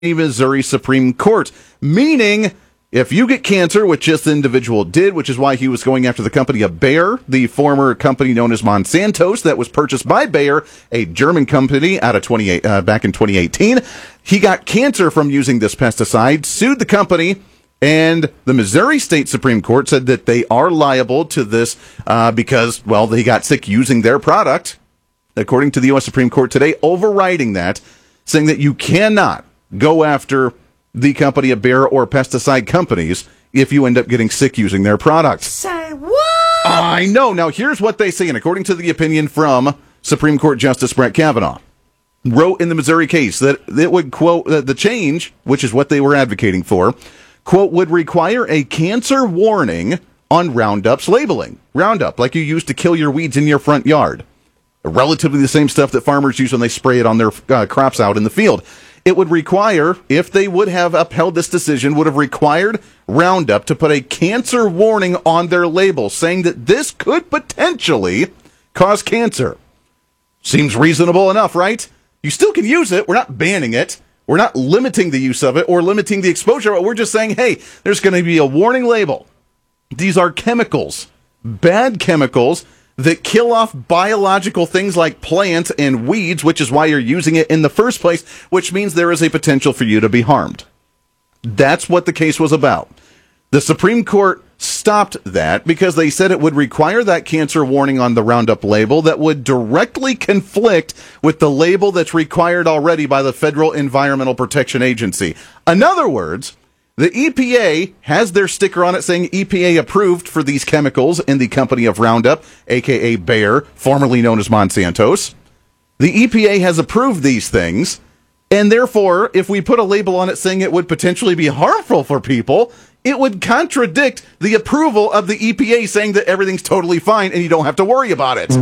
Missouri Supreme Court, meaning if you get cancer, which this individual did, which is why he was going after the company of Bayer, the former company known as Monsanto, that was purchased by Bayer, a German company out of back in 2018. He got cancer from using this pesticide, sued the company, and the Missouri State Supreme Court said that they are liable to this because, well, they got sick using their product, according to the U.S. Supreme Court today, overriding that, saying that you cannot go after the company of Bayer or pesticide companies if you end up getting sick using their product. Say what? I know. Now, here's what they say, and according to the opinion from Supreme Court Justice Brett Kavanaugh, wrote in the Missouri case that it would, quote, the change, which is what they were advocating for, quote, would require a cancer warning on Roundup's labeling. Roundup, like you use to kill your weeds in your front yard. Relatively the same stuff that farmers use when they spray it on their crops out in the field. It would require, if they would have upheld this decision, would have required Roundup to put a cancer warning on their label, saying that this could potentially cause cancer. Seems reasonable enough, right? You still can use it. We're not banning it. We're not limiting the use of it or limiting the exposure. We're just saying, hey, there's going to be a warning label. These are chemicals, bad chemicals, that kill off biological things like plants and weeds, which is why you're using it in the first place, which means there is a potential for you to be harmed. That's what the case was about. The Supreme Court stopped that because they said it would require that cancer warning on the Roundup label that would directly conflict with the label that's required already by the Federal Environmental Protection Agency. In other words, the EPA has their sticker on it saying EPA approved for these chemicals in the company of Roundup, a.k.a. Bayer, formerly known as Monsanto. The EPA has approved these things, and therefore, if we put a label on it saying it would potentially be harmful for people, it would contradict the approval of the EPA saying that everything's totally fine and you don't have to worry about it.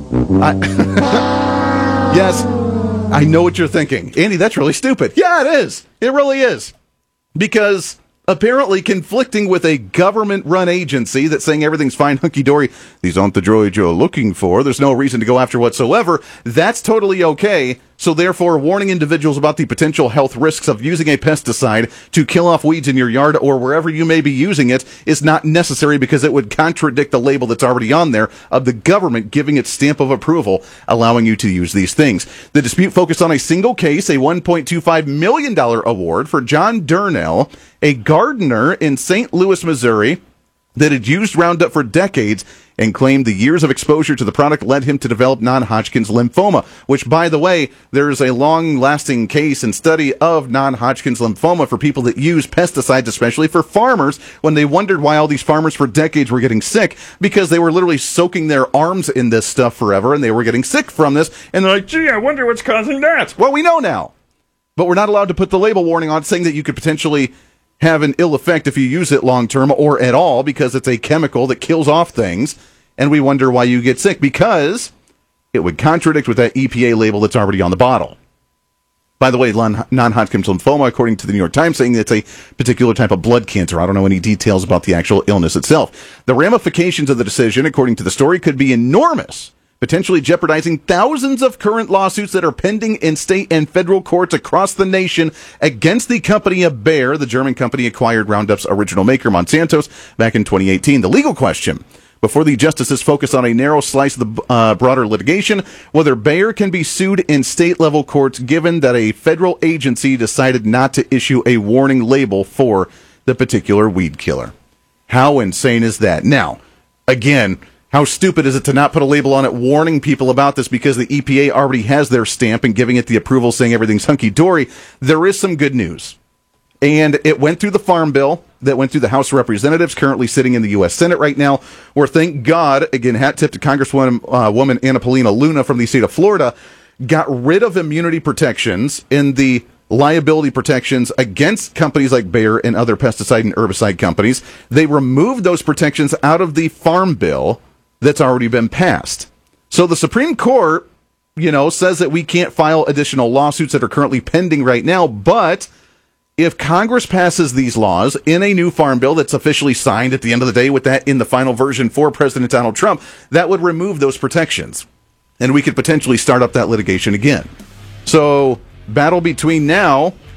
Yes, I know what you're thinking. Andy, that's really stupid. Yeah, it is. It really is. Because apparently conflicting with a government-run agency that's saying everything's fine, hunky-dory, these aren't the droids you're looking for, there's no reason to go after whatsoever, that's totally okay. So therefore, warning individuals about the potential health risks of using a pesticide to kill off weeds in your yard or wherever you may be using it is not necessary because it would contradict the label that's already on there of the government giving its stamp of approval, allowing you to use these things. The dispute focused on a single case, a $1.25 million award for John Durnell, a gardener in St. Louis, Missouri, that had used Roundup for decades and claimed the years of exposure to the product led him to develop non-Hodgkin's lymphoma, which, by the way, there is a long-lasting case and study of non-Hodgkin's lymphoma for people that use pesticides, especially for farmers, when they wondered why all these farmers for decades were getting sick, because they were literally soaking their arms in this stuff forever, and they were getting sick from this, and they're like, gee, I wonder what's causing that. Well, we know now. But we're not allowed to put the label warning on saying that you could potentially have an ill effect if you use it long-term or at all because it's a chemical that kills off things, and we wonder why you get sick because it would contradict with that EPA label that's already on the bottle. By the way, non-Hodgkin's lymphoma, according to the New York Times, saying it's a particular type of blood cancer. I don't know any details about the actual illness itself. The ramifications of the decision, according to the story, could be enormous, potentially jeopardizing thousands of current lawsuits that are pending in state and federal courts across the nation against the company of Bayer. The German company acquired Roundup's original maker, Monsanto, back in 2018. The legal question before the justices focus on a narrow slice of the broader litigation, whether Bayer can be sued in state-level courts given that a federal agency decided not to issue a warning label for the particular weed killer. How insane is that? Now, again, how stupid is it to not put a label on it warning people about this because the EPA already has their stamp and giving it the approval saying everything's hunky-dory? There is some good news. And it went through the Farm Bill that went through the House of Representatives, currently sitting in the U.S. Senate right now, where, thank God, again, hat tip to Congresswoman Anna Paulina Luna from the state of Florida, got rid of immunity protections in the liability protections against companies like Bayer and other pesticide and herbicide companies. They removed those protections out of the Farm Bill that's already been passed. So the Supreme Court, says that we can't file additional lawsuits that are currently pending right now, but if Congress passes these laws in a new farm bill that's officially signed at the end of the day with that in the final version for President Donald Trump, that would remove those protections. And we could potentially start up that litigation again. So, battle between now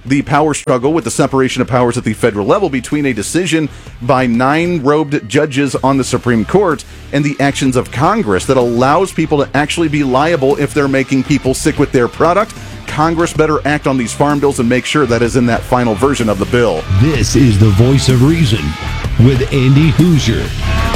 the power struggle with the separation of powers at the federal level between a decision by 9 robed judges on the Supreme Court and the actions of Congress that allows people to actually be liable if they're making people sick with their product. Congress better act on these farm bills and make sure that is in that final version of the bill. This is the Voice of Reason with Andy Hoosier.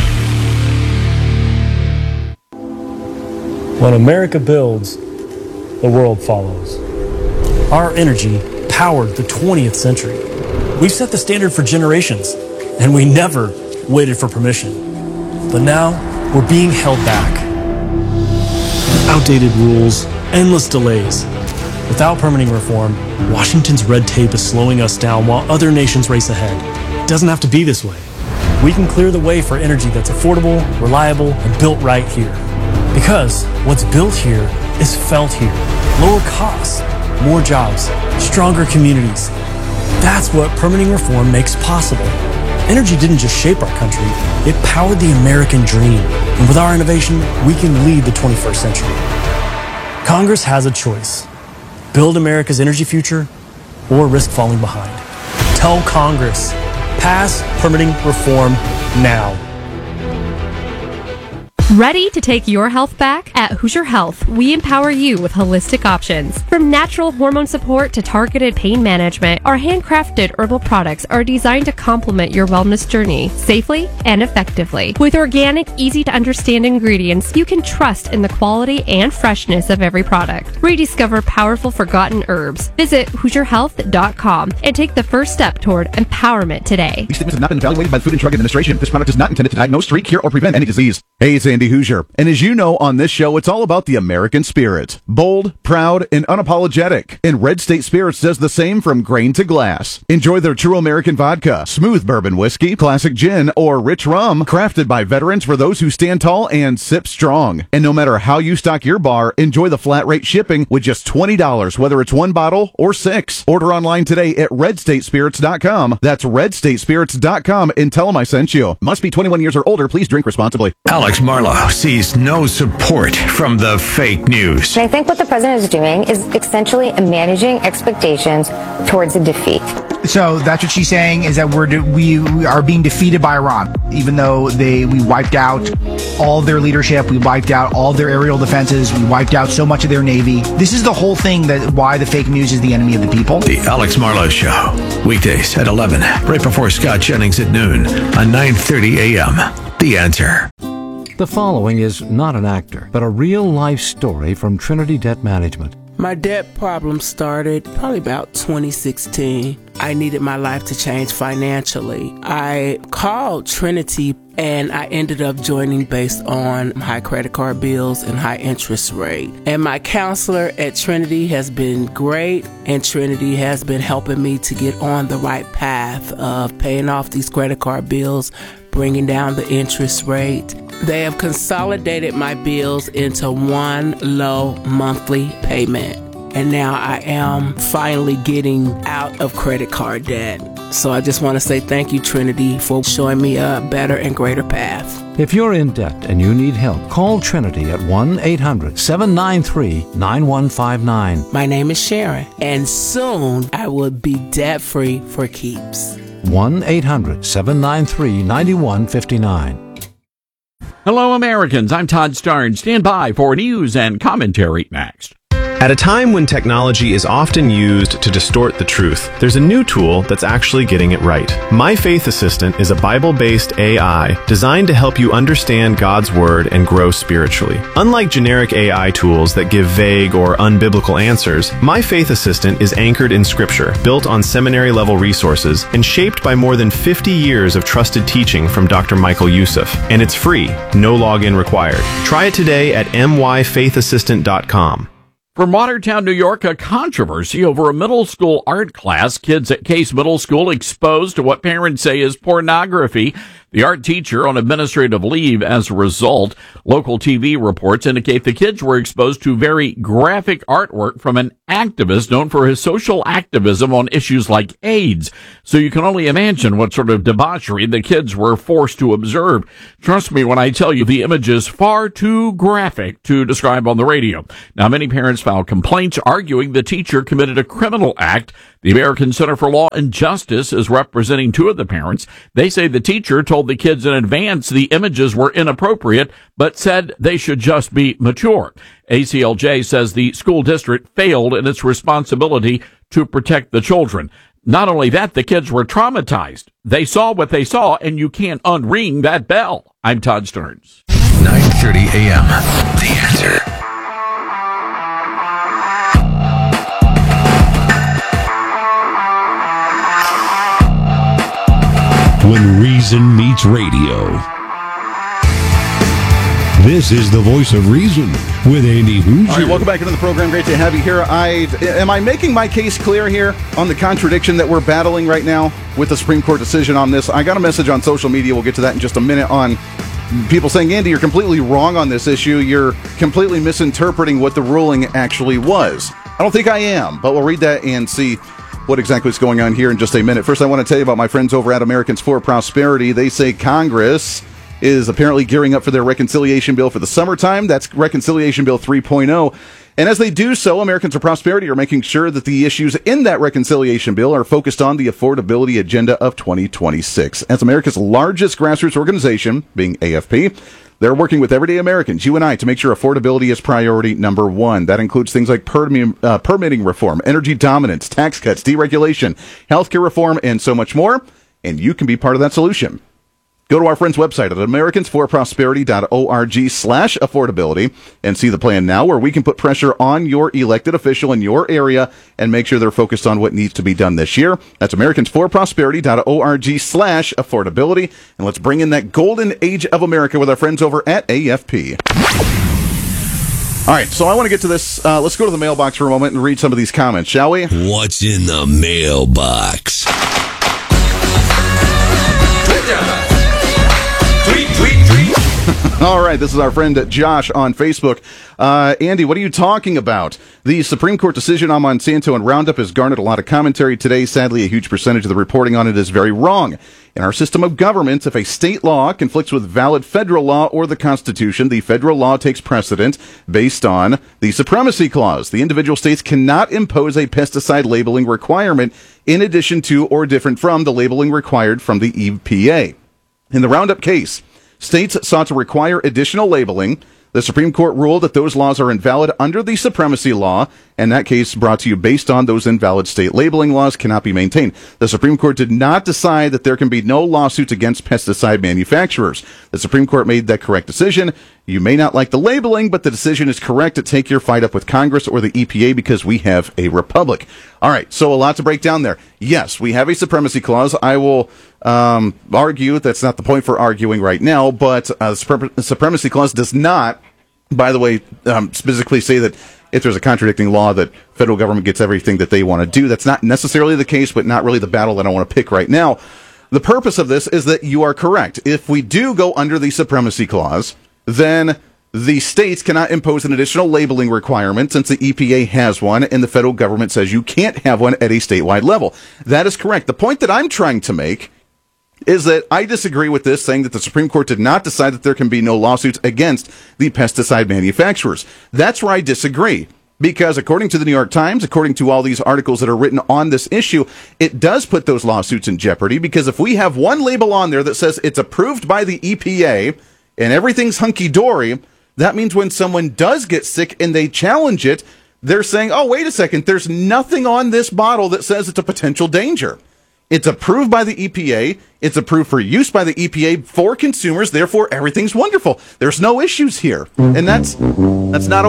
When America builds, the world follows. Our energy powered the 20th century. We've set the standard for generations, and we never waited for permission. But now, we're being held back. Outdated rules, endless delays. Without permitting reform, Washington's red tape is slowing us down while other nations race ahead. It doesn't have to be this way. We can clear the way for energy that's affordable, reliable, and built right here. Because what's built here is felt here. Lower costs, more jobs, stronger communities. That's what permitting reform makes possible. Energy didn't just shape our country, it powered the American dream. And with our innovation, we can lead the 21st century. Congress has a choice. Build America's energy future or risk falling behind. Tell Congress, pass permitting reform now. Ready to take your health back? At Hoosier Health, we empower you with holistic options. From natural hormone support to targeted pain management, our handcrafted herbal products are designed to complement your wellness journey safely and effectively. With organic, easy-to-understand ingredients, you can trust in the quality and freshness of every product. Rediscover powerful forgotten herbs. Visit HoosierHealth.com and take the first step toward empowerment today. These statements have not been evaluated by the Food and Drug Administration. This product is not intended to diagnose, treat, cure, or prevent any disease. Hey, it's Andy Hoosier. And as you know, on this show, it's all about the American spirit. Bold, proud, and unapologetic. And Red State Spirits does the same from grain to glass. Enjoy their true American vodka, smooth bourbon whiskey, classic gin, or rich rum, crafted by veterans for those who stand tall and sip strong. And no matter how you stock your bar, enjoy the flat rate shipping with just $20, whether it's 1 bottle or 6. Order online today at redstatespirits.com. That's redstatespirits.com and tell them I sent you. Must be 21 years or older. Please drink responsibly. Alex Marlow sees no support from the fake news. And I think what the president is doing is essentially managing expectations towards a defeat. So that's what she's saying, is that we are being defeated by Iran, even though we wiped out all their leadership, we wiped out all their aerial defenses, we wiped out so much of their navy. This is the whole thing, that why the fake news is the enemy of the people. The Alex Marlow Show, weekdays at 11, right before Scott Jennings at noon on 9:30 a.m. The Answer. The following is not an actor, but a real-life story from Trinity Debt Management. My debt problem started probably about 2016. I needed my life to change financially. I called Trinity and I ended up joining based on high credit card bills and high interest rate. And my counselor at Trinity has been great, and Trinity has been helping me to get on the right path of paying off these credit card bills, bringing down the interest rate. They have consolidated my bills into one low monthly payment. And now I am finally getting out of credit card debt. So I just want to say thank you, Trinity, for showing me a better and greater path. If you're in debt and you need help, call Trinity at 1-800-793-9159. My name is Sharon, and soon I will be debt-free for keeps. 1-800-793-9159. Hello, Americans. I'm Todd Starnes. Stand by for news and commentary next. At a time when technology is often used to distort the truth, there's a new tool that's actually getting it right. My Faith Assistant is a Bible-based AI designed to help you understand God's Word and grow spiritually. Unlike generic AI tools that give vague or unbiblical answers, My Faith Assistant is anchored in Scripture, built on seminary-level resources, and shaped by more than 50 years of trusted teaching from Dr. Michael Youssef. And it's free, no login required. Try it today at myfaithassistant.com. From Watertown, New York, a controversy over a middle school art class. Kids at Case Middle School exposed to what parents say is pornography. The art teacher on administrative leave as a result. Local TV reports indicate the kids were exposed to very graphic artwork from an activist known for his social activism on issues like AIDS. So you can only imagine what sort of debauchery the kids were forced to observe. Trust me when I tell you the image is far too graphic to describe on the radio. Now, many parents filed complaints arguing the teacher committed a criminal act. The American Center for Law and Justice is representing two of the parents. They say the teacher told the kids in advance the images were inappropriate, but said they should just be mature. ACLJ says the school district failed in its responsibility to protect the children. Not only that, the kids were traumatized. They saw what they saw, and you can't unring that bell. I'm Todd Stearns. 9:30 a.m. The Answer. When reason meets radio. This is the voice of reason with Andy Hoosier. All right, welcome back into the program. Great to have you here. Am I making my case clear here on the contradiction that we're battling right now with the Supreme Court decision on this? I got a message on social media. We'll get to that in just a minute on people saying, Andy, you're completely wrong on this issue. You're completely misinterpreting what the ruling actually was. I don't think I am, but we'll read that and see what exactly is going on here in just a minute. First, I want to tell you about my friends over at Americans for Prosperity. They say Congress is apparently gearing up for their reconciliation bill for the summertime. That's Reconciliation Bill 3.0. And as they do so, Americans for Prosperity are making sure that the issues in that reconciliation bill are focused on the affordability agenda of 2026. As America's largest grassroots organization, being AFP, they're working with everyday Americans, you and I, to make sure affordability is priority number one. That includes things like permitting reform, energy dominance, tax cuts, deregulation, healthcare reform, and so much more. And you can be part of that solution. Go to our friend's website at americansforprosperity.org/affordability and see the plan now, where we can put pressure on your elected official in your area and make sure they're focused on what needs to be done this year. That's americansforprosperity.org/affordability. And let's bring in that golden age of America with our friends over at AFP. All right, so I want to get to this. Let's go to the mailbox for a moment and read some of these comments, shall we? What's in the mailbox? All right, this is our friend Josh on Facebook. Andy, what are you talking about? The Supreme Court decision on Monsanto and Roundup has garnered a lot of commentary today. Sadly, a huge percentage of the reporting on it is very wrong. In our system of government, if a state law conflicts with valid federal law or the Constitution, the federal law takes precedent based on the Supremacy Clause. The individual states cannot impose a pesticide labeling requirement in addition to or different from the labeling required from the EPA. In the Roundup case, states sought to require additional labeling. The Supreme Court ruled that those laws are invalid under the Supremacy Law, and that case brought to you based on those invalid state labeling laws cannot be maintained. The Supreme Court did not decide that there can be no lawsuits against pesticide manufacturers. The Supreme Court made that correct decision. You may not like the labeling, but the decision is correct to take your fight up with Congress or the EPA because we have a republic. All right, so a lot to break down there. Yes, we have a Supremacy Clause. I will argue that's not the point for arguing right now, but the Supremacy Clause does not, by the way, specifically say that if there's a contradicting law that federal government gets everything that they want to do. That's not necessarily the case, but not really the battle that I want to pick right now. The purpose of this is that you are correct. If we do go under the Supremacy Clause, then the states cannot impose an additional labeling requirement since the EPA has one and the federal government says you can't have one at a statewide level. That is correct. The point that I'm trying to make is that I disagree with this, saying that the Supreme Court did not decide that there can be no lawsuits against the pesticide manufacturers. That's where I disagree. Because according to the New York Times, according to all these articles that are written on this issue, it does put those lawsuits in jeopardy. Because if we have one label on there that says it's approved by the EPA and everything's hunky-dory, that means when someone does get sick and they challenge it, they're saying, oh, wait a second, there's nothing on this bottle that says it's a potential danger. It's approved by the EPA. It's approved for use by the EPA for consumers. Therefore, everything's wonderful. There's no issues here. And that's not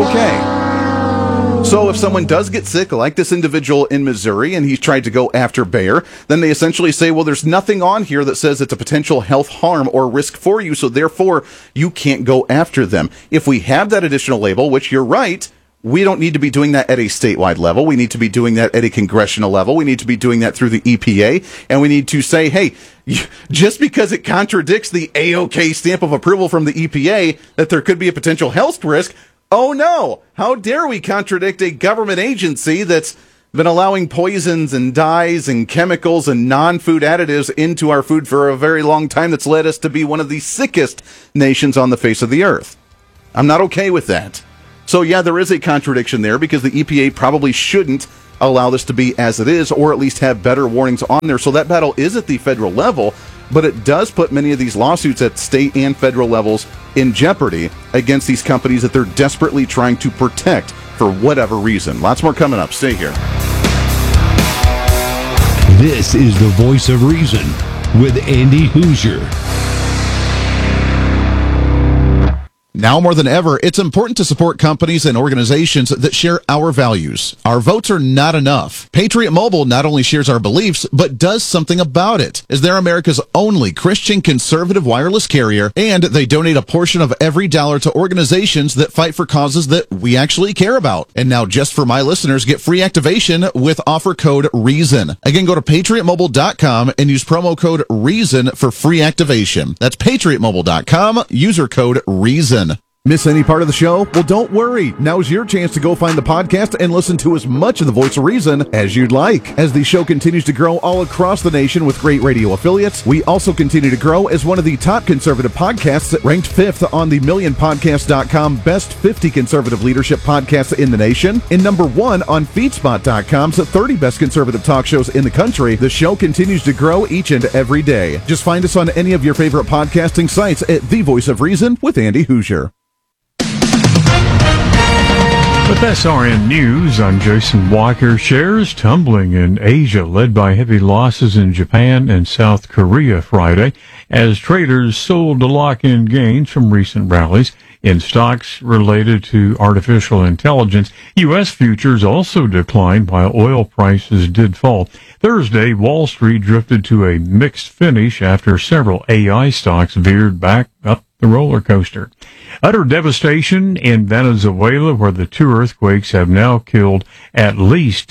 okay. So if someone does get sick, like this individual in Missouri, and he's tried to go after Bayer, then they essentially say, well, there's nothing on here that says it's a potential health harm or risk for you, so therefore you can't go after them. If we have that additional label, which you're right, we don't need to be doing that at a statewide level. We need to be doing that at a congressional level. We need to be doing that through the EPA. And we need to say, hey, just because it contradicts the A-OK stamp of approval from the EPA that there could be a potential health risk, oh no, how dare we contradict a government agency that's been allowing poisons and dyes and chemicals and non-food additives into our food for a very long time that's led us to be one of the sickest nations on the face of the earth. I'm not okay with that. So yeah, there is a contradiction there because the EPA probably shouldn't allow this to be as it is, or at least have better warnings on there. So that battle is at the federal level, but it does put many of these lawsuits at state and federal levels in jeopardy against these companies that they're desperately trying to protect for whatever reason. Lots more coming up. Stay here. This is the Voice of Reason with Andy Hoosier. Now more than ever, it's important to support companies and organizations that share our values. Our votes are not enough. Patriot Mobile not only shares our beliefs, but does something about it, as they're America's only Christian conservative wireless carrier, and they donate a portion of every dollar to organizations that fight for causes that we actually care about. And now, just for my listeners, get free activation with offer code REASON. Again, go to patriotmobile.com and use promo code REASON for free activation. That's patriotmobile.com, user code REASON. Miss any part of the show? Well, don't worry. Now's your chance to go find the podcast and listen to as much of the Voice of Reason as you'd like. As the show continues to grow all across the nation with great radio affiliates, we also continue to grow as one of the top conservative podcasts, ranked 5th on the MillionPodcast.com Best 50 Conservative Leadership Podcasts in the nation, and number 1 on FeedSpot.com's 30 Best Conservative Talk Shows in the country. The show continues to grow each and every day. Just find us on any of your favorite podcasting sites at The Voice of Reason with Andy Hoosier. With SRN News, I'm Jason Walker. Shares tumbling in Asia, led by heavy losses in Japan and South Korea Friday, as traders sold to lock in gains from recent rallies in stocks related to artificial intelligence. U.S. futures also declined while oil prices did fall. Thursday, Wall Street drifted to a mixed finish after several AI stocks veered back up the roller coaster. Utter devastation in Venezuela, where the 2 earthquakes have now killed at least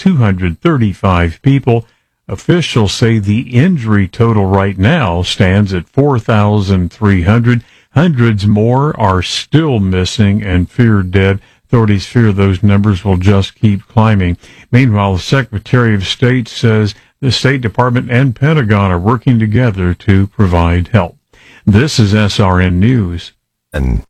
235 people. Officials say the injury total right now stands at 4,300. Hundreds more are still missing and feared dead. Authorities fear those numbers will just keep climbing. Meanwhile, the Secretary of State says the State Department and Pentagon are working together to provide help. This is SRN News. And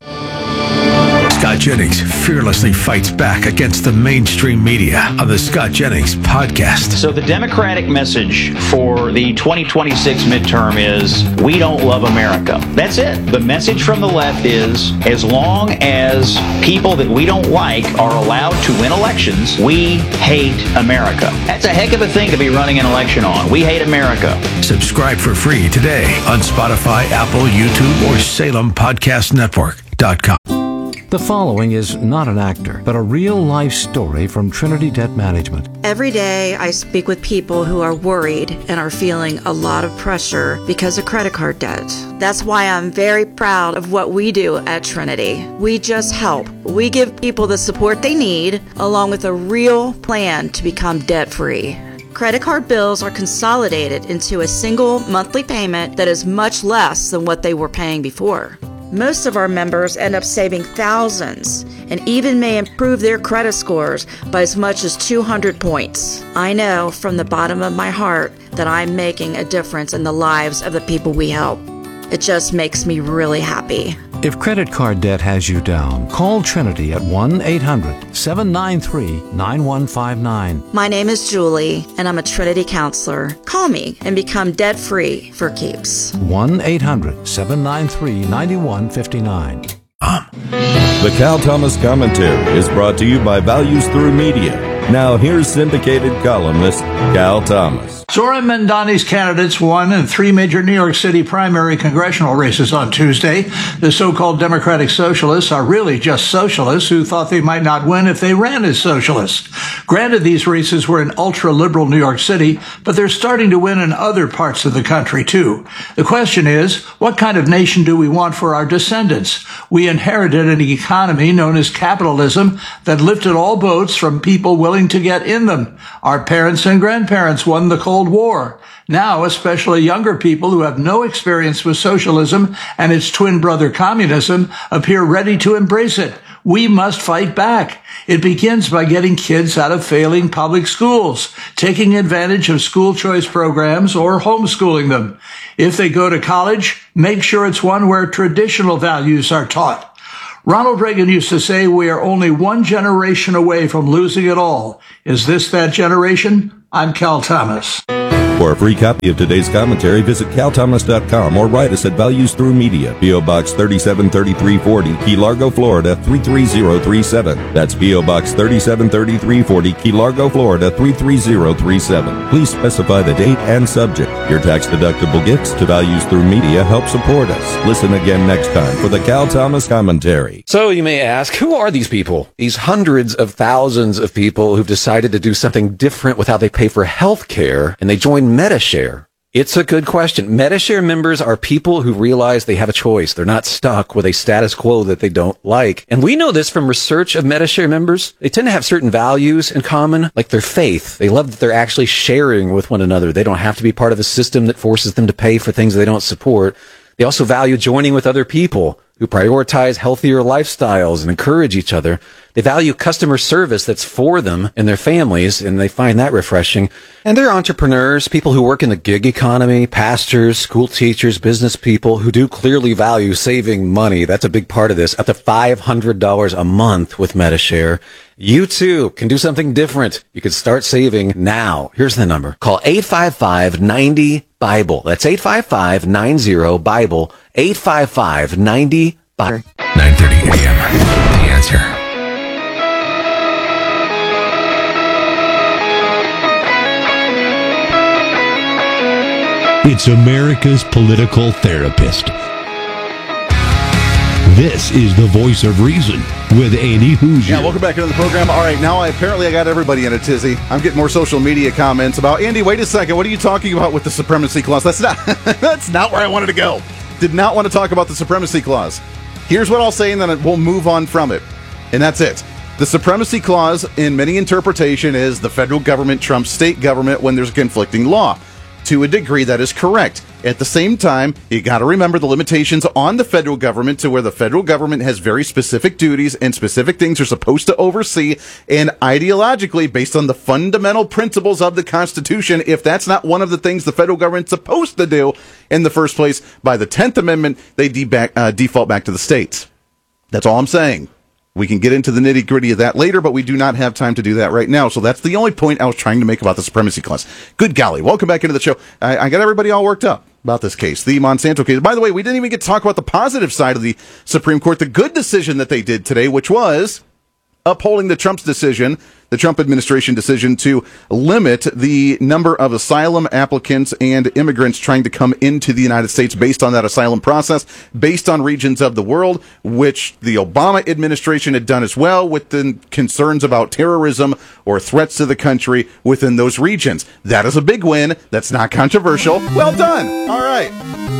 Scott Jennings fearlessly fights back against the mainstream media on the Scott Jennings podcast. So the Democratic message for the 2026 midterm is, we don't love America. That's it. The message from the left is, as long as people that we don't like are allowed to win elections, we hate America. That's a heck of a thing to be running an election on. We hate America. Subscribe for free today on Spotify, Apple, YouTube, or SalemPodcastNetwork.com. The following is not an actor, but a real-life story from Trinity Debt Management. Every day I speak with people who are worried and are feeling a lot of pressure because of credit card debt. That's why I'm very proud of what we do at Trinity. We just help. We give people the support they need, along with a real plan to become debt-free. Credit card bills are consolidated into a single monthly payment that is much less than what they were paying before. Most of our members end up saving thousands and even may improve their credit scores by as much as 200 points. I know from the bottom of my heart that I'm making a difference in the lives of the people we help. It just makes me really happy. If credit card debt has you down, call Trinity at 1-800-793-9159. My name is Julie, and I'm a Trinity counselor. Call me and become debt-free for keeps. 1-800-793-9159. The Cal Thomas Commentary is brought to you by Values Through Media. Now here's syndicated columnist Cal Thomas. Zoran Mandani's candidates won in 3 major New York City primary congressional races on Tuesday. The so-called Democratic Socialists are really just socialists who thought they might not win if they ran as socialists. Granted, these races were in ultra-liberal New York City, but they're starting to win in other parts of the country, too. The question is, what kind of nation do we want for our descendants? We inherited an economy known as capitalism that lifted all boats from people willing to get in them. Our parents and grandparents won the Cold War. Now, especially younger people who have no experience with socialism and its twin brother communism appear ready to embrace it. We must fight back. It begins by getting kids out of failing public schools, taking advantage of school choice programs, or homeschooling them. If they go to college, make sure it's one where traditional values are taught. Ronald Reagan used to say we are only one generation away from losing it all. Is this that generation? I'm Cal Thomas. For a free copy of today's commentary, visit calthomas.com or write us at Values Through Media, P.O. Box 373340, Key Largo, Florida 33037. That's P.O. Box 373340, Key Largo, Florida 33037. Please specify the date and subject. Your tax-deductible gifts to Values Through Media help support us. Listen again next time for the Cal Thomas Commentary. So you may ask, who are these people? These hundreds of thousands of people who've decided to do something different with how they pay for health care, and they join MediShare. It's a good question. MediShare members are people who realize they have a choice. They're not stuck with a status quo that they don't like. And we know this from research of MediShare members. They tend to have certain values in common, like their faith. They love that they're actually sharing with one another. They don't have to be part of a system that forces them to pay for things they don't support. They also value joining with other people who prioritize healthier lifestyles and encourage each other. They value customer service that's for them and their families, and they find that refreshing. And they're entrepreneurs, people who work in the gig economy, pastors, school teachers, business people who do clearly value saving money. That's a big part of this, up to $500 a month with MediShare. You too can do something different. You can start saving now. Here's the number. Call 855-90-BIBLE. That's 855-90-BIBLE. 855-90-BIBLE. 9:30 a.m. The Answer. It's America's political therapist. This is the Voice of Reason with Andy Hoosier. Yeah, welcome back into the program. All right, now I got everybody in a tizzy. I'm getting more social media comments about, Andy, wait a second, what are you talking about with the Supremacy Clause? That's not where I wanted to go. Did not want to talk about the Supremacy Clause. Here's what I'll say, and then we'll move on from it. And that's it. The Supremacy Clause, in many interpretation, is the federal government trumps state government when there's a conflicting law. To a degree, that is correct. At the same time, you got to remember the limitations on the federal government, to where the federal government has very specific duties and specific things they're supposed to oversee. And ideologically, based on the fundamental principles of the Constitution, if that's not one of the things the federal government's supposed to do in the first place, by the 10th Amendment, they default back to the states. That's all I'm saying. We can get into the nitty-gritty of that later, but we do not have time to do that right now. So that's the only point I was trying to make about the Supremacy Clause. Good golly. Welcome back into the show. I got everybody all worked up about this case, the Monsanto case. By the way, we didn't even get to talk about the positive side of the Supreme Court, the good decision that they did today, which was upholding the Trump administration decision to limit the number of asylum applicants and immigrants trying to come into the United States based on that asylum process, based on regions of the world, which the Obama administration had done as well, with the concerns about terrorism or threats to the country within those regions. That is a big win. That's not controversial. Well done. All right.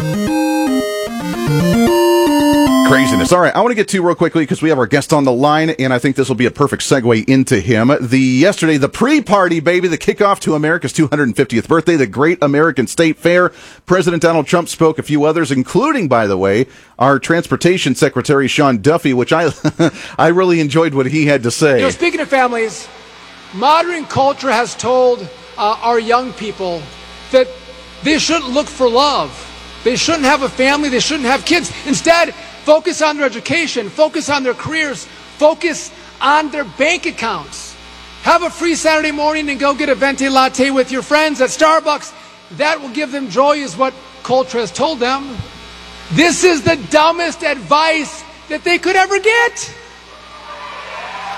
Craziness. All right, I want to get to real quickly because we have our guest on the line, and I think this will be a perfect segue into him. Yesterday, the pre-party, baby, the kickoff to America's 250th birthday, the Great American State Fair. President Donald Trump spoke, a few others, including, by the way, our Transportation Secretary, Sean Duffy, which I really enjoyed what he had to say. Speaking of families, modern culture has told our young people that they shouldn't look for love. They shouldn't have a family. They shouldn't have kids. Instead, focus on their education, focus on their careers, focus on their bank accounts. Have a free Saturday morning and go get a venti latte with your friends at Starbucks. That will give them joy, is what culture has told them. This is the dumbest advice that they could ever get.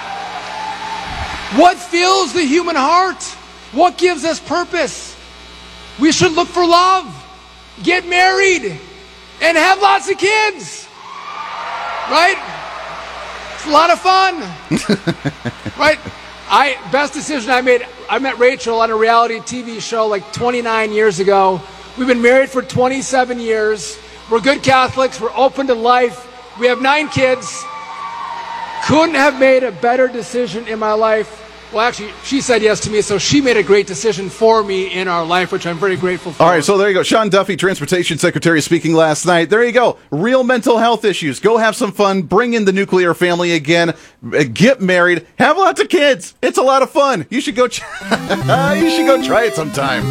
What fills the human heart? What gives us purpose? we should look for love, get married, and have lots of kids. Right? It's a lot of fun. Right? Best decision I made, I met Rachel on a reality TV show like 29 years ago. We've been married for 27 years. We're good Catholics. We're open to life. We have 9 kids. Couldn't have made a better decision in my life. Well, actually, she said yes to me, so she made a great decision for me in our life, which I'm very grateful for. All right, so there you go. Sean Duffy, Transportation Secretary, speaking last night. There you go. Real mental health issues. Go have some fun. Bring in the nuclear family again. Get married. Have lots of kids. It's a lot of fun. You should go. You should go try it sometime.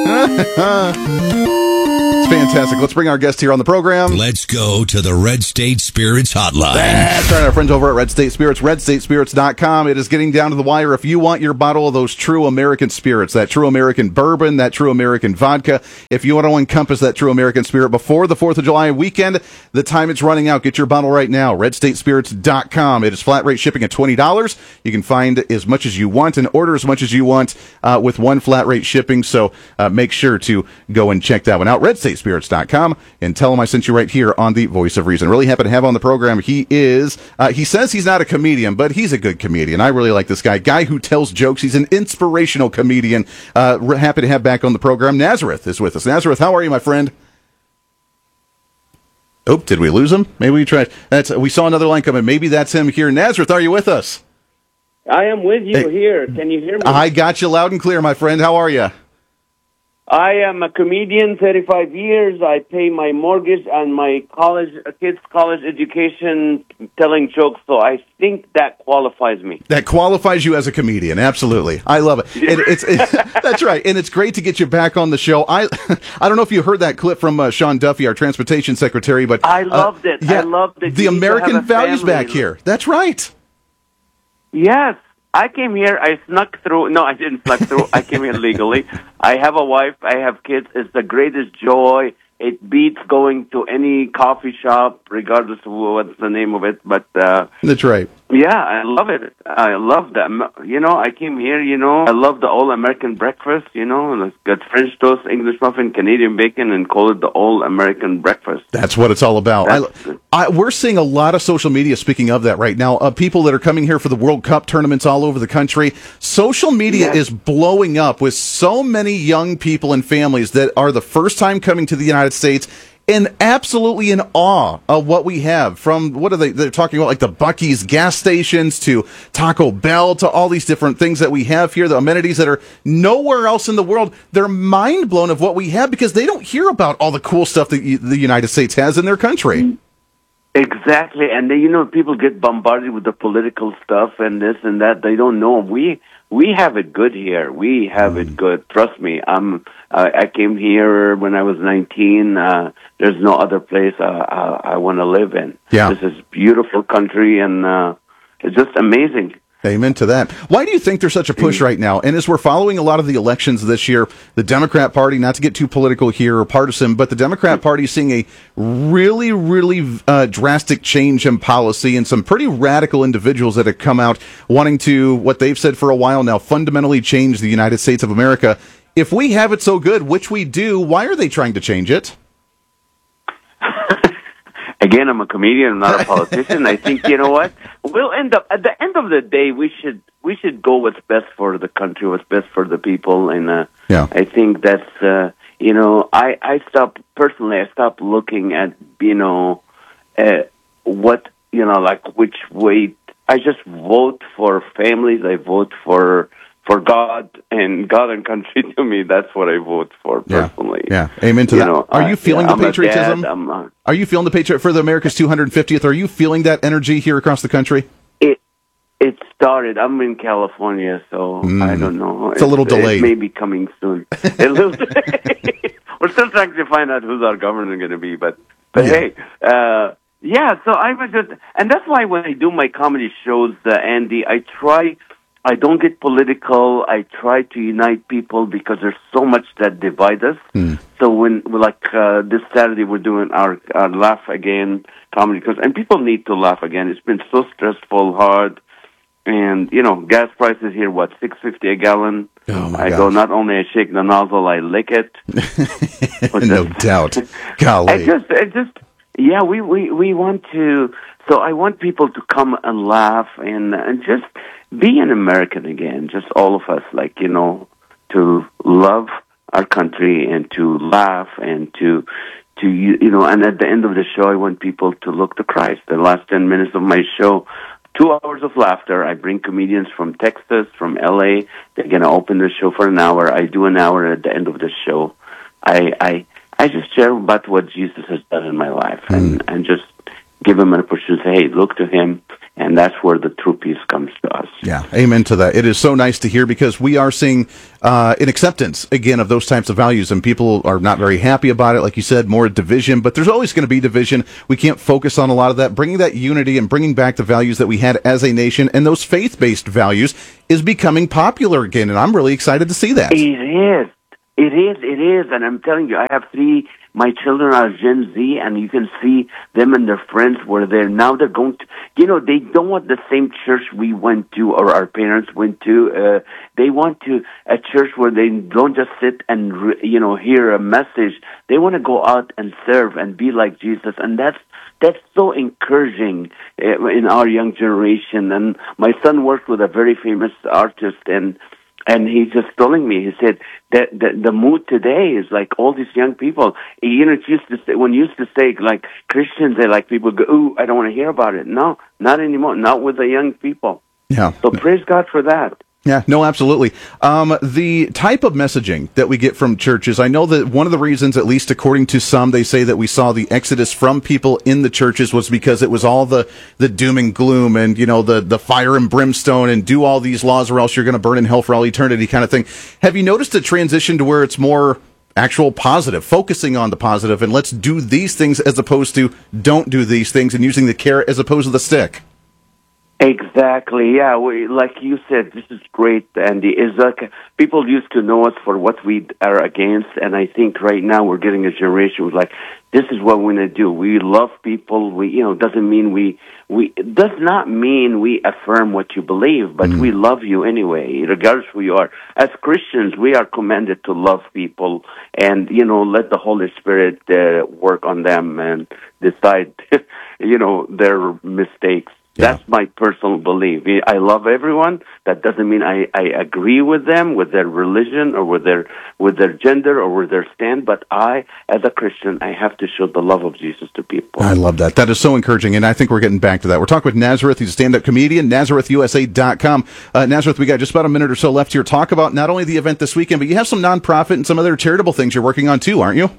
It's fantastic. Let's bring our guest here on the program. Let's go to the Red State Spirits Hotline. That's right, our friends over at Red State Spirits, redstatespirits.com. It is getting down to the wire. If you want your bottle of those true American spirits, that true American bourbon, that true American vodka, if you want to encompass that true American spirit before the 4th of July weekend, the time it's running out, get your bottle right now, redstatespirits.com. It is flat rate shipping at $20. You can find as much as you want and order as much as you want with one flat rate shipping, so make sure to go and check that one out, redstatespirits.com, and tell them I sent you right here on the Voice of Reason. Really happy to have on the program. He says he's not a comedian, but he's a good comedian. I really like this guy who tells jokes. He's an inspirational comedian. Happy to have back on the program. Nazareth is with us. Nazareth, how are you, my friend? Oh, did we lose him? Maybe we tried. We saw another line coming. Maybe that's him here. Nazareth, are you with us? I am with you here. Can you hear me? I got you loud and clear, my friend. How are you? I am a comedian, 35 years. I pay my mortgage and my kids' college education telling jokes, so I think that qualifies me. That qualifies you as a comedian, absolutely. I love it. That's right, and it's great to get you back on the show. I don't know if you heard that clip from Sean Duffy, our Transportation Secretary, but I loved it. Yeah, I loved it. The American values back here. That's right. Yes. I came here, I snuck through. No, I didn't snuck through. I came here legally. I have a wife. I have kids. It's the greatest joy. It beats going to any coffee shop, regardless of what's the name of it. But that's right. Yeah, I love it. I love that. I came here, I love the all-American breakfast, and got French toast, English muffin, Canadian bacon, and call it the all-American breakfast. That's what it's all about. We're seeing a lot of social media, speaking of that right now, people that are coming here for the World Cup tournaments all over the country. Social media is blowing up with so many young people and families that are the first time coming to the United States and absolutely in awe of what we have. From, what are they're talking about, like the Buc-ee's gas stations to Taco Bell to all these different things that we have here, the amenities that are nowhere else in the world. They're mind blown of what we have because they don't hear about all the cool stuff that the United States has in their country. Exactly, and then, people get bombarded with the political stuff and this and that. They don't know. We have it good here. We have it good. Trust me. I came here when I was 19. There's no other place I want to live in. Yeah. This is a beautiful country, and it's just amazing. Amen to that. Why do you think there's such a push right now? And as we're following a lot of the elections this year, the Democrat Party, not to get too political here or partisan, but the Democrat Party is seeing a really, really drastic change in policy and some pretty radical individuals that have come out wanting to, what they've said for a while now, fundamentally change the United States of America. If we have it so good, which we do, why are they trying to change it? Again, I'm a comedian, I'm not a politician. I think, you know what? We'll end up, at the end of the day, we should go what's best for the country, what's best for the people. And I think that's, I stopped looking at, which way. I just vote for families. I vote for God, and God and country. To me, that's what I vote for personally. Yeah, amen to that. Are you feeling the patriotism? Are you feeling the patriot for the America's 250th? Are you feeling that energy here across the country? It started. I'm in California, so I don't know. It's a little delayed. It may be coming soon. We're still trying to find out who's our governor going to be, but hey. So I was just, and that's why when I do my comedy shows, Andy, I don't get political. I try to unite people because there's so much that divides us. So when, this Saturday, we're doing our Laugh Again comedy, and people need to laugh again. It's been so stressful, hard, And, gas prices here, $6.50 a gallon. Oh my I gosh. go, not only I shake the nozzle, I lick it. No doubt. Golly. We want to, so I want people to come and laugh and just be an American again, just all of us, to love our country and to laugh and to and at the end of the show, I want people to look to Christ. The last 10 minutes of my show, 2 hours of laughter. I bring comedians from Texas, from LA. They're going to open the show for an hour. I do an hour at the end of the show. I just share about what Jesus has done in my life and just give them an opportunity to say, hey, look to him. And that's where the true peace comes to us. Yeah, amen to that. It is so nice to hear because we are seeing an acceptance, again, of those types of values. And people are not very happy about it. Like you said, more division. But there's always going to be division. We can't focus on a lot of that. Bringing that unity and bringing back the values that we had as a nation and those faith-based values is becoming popular again. And I'm really excited to see that. It is. And I'm telling you, I have 3... My children are Gen Z, and you can see them and their friends where they're going to, they don't want the same church we went to or our parents went to. They want a church where they don't just sit and, hear a message. They want to go out and serve and be like Jesus. And that's so encouraging in our young generation. And my son worked with a very famous artist, and he's just telling me, he said that the mood today is like all these young people. It used to say, when you used to say like Christians, they like people go, ooh, I don't want to hear about it. No, not anymore. Not with the young people. Yeah. So praise God for that. Yeah, no, absolutely. The type of messaging that we get from churches, I know that one of the reasons, at least according to some, they say that we saw the exodus from people in the churches was because it was all the doom and gloom and, the fire and brimstone and do all these laws or else you're going to burn in hell for all eternity kind of thing. Have you noticed a transition to where it's more actual positive, focusing on the positive and let's do these things as opposed to don't do these things and using the carrot as opposed to the stick? Exactly. Yeah. Like you said, this is great, Andy. Is like people used to know us for what we are against, and I think right now we're getting a generation who's like, this is what we're going to do. We love people. Doesn't mean it does not mean we affirm what you believe, but we love you anyway, regardless who you are. As Christians, we are commanded to love people and, let the Holy Spirit work on them and decide, their mistakes. That's my personal belief. I love everyone. That doesn't mean I agree with them, with their religion or with their gender or with their stand, but I, as a Christian, I have to show the love of Jesus to people. I love that. That is so encouraging, and I think we're getting back to that. We're talking with Nazareth. He's a stand-up comedian, NazarethUSA.com. Nazareth, we got just about a minute or so left here. Talk about not only the event this weekend, but you have some nonprofit and some other charitable things you're working on too, aren't you?